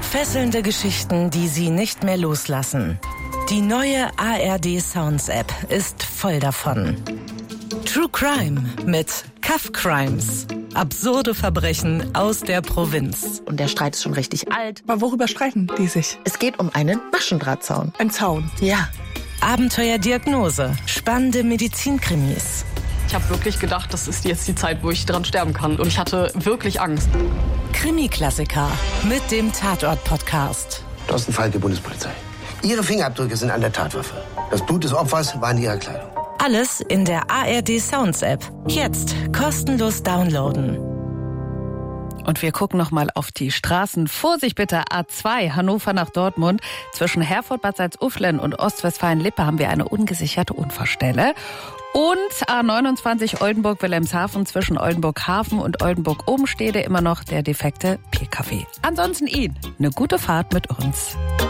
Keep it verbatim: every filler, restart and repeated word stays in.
Fesselnde Geschichten, die Sie nicht mehr loslassen. Die neue A R D Sounds App ist voll davon. True Crime mit Cuff Crimes. Absurde Verbrechen aus der Provinz. Und der Streit ist schon richtig alt. Aber worüber streiten die sich? Es geht um einen Maschendrahtzaun. Ein Zaun? Ja. Abenteuerdiagnose. Spannende Medizinkrimis. Ich habe wirklich gedacht, das ist jetzt die Zeit, wo ich dran sterben kann. Und ich hatte wirklich Angst. Krimi-Klassiker mit dem Tatort-Podcast. Thorsten Falke, Bundespolizei. Ihre Fingerabdrücke sind an der Tatwaffe. Das Blut des Opfers war in Ihrer Kleidung. Alles in der A R D Sounds App. Jetzt kostenlos downloaden. Und wir gucken noch mal auf die Straßen. Vorsicht bitte, A zwei, Hannover nach Dortmund. Zwischen Herford, Bad Salzuflen und Ostwestfalen-Lippe haben wir eine ungesicherte Unfallstelle. Und A neunundzwanzig Oldenburg-Wilhelmshaven zwischen Oldenburg-Hafen und Oldenburg-Obenstede immer noch der defekte P K W. Ansonsten Ihnen eine gute Fahrt mit uns.